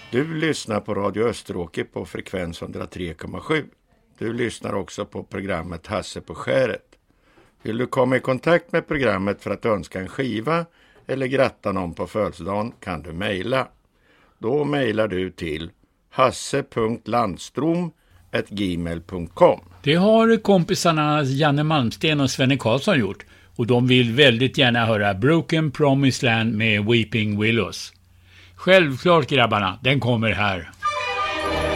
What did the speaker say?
Du lyssnar på Radio Österåker på frekvens 103,7. Du lyssnar också på programmet Hasse på skäret. Vill du komma i kontakt med programmet för att önska en skiva eller gratta någon på födelsedagen kan du mejla. Då mejlar du till hasse.landstrom@gmail.com. Det har kompisarna Janne Malmsten och Svenne Karlsson gjort. Och de vill väldigt gärna höra Broken Promised Land med Weeping Willows. Självklart grabbarna, den kommer här.